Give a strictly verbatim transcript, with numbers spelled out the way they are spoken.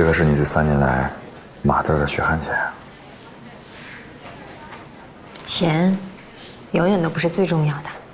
这可是你这三年来马大的血汗钱啊！ 钱，永远都不是最重要的。